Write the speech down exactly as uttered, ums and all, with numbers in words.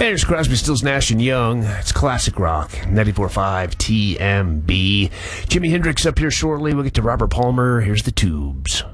There's Crosby, Stills, Nash and Young. It's classic rock. ninety-four point five T M B. Jimi Hendrix up here shortly. We'll get to Robert Palmer. Here's the Tubes.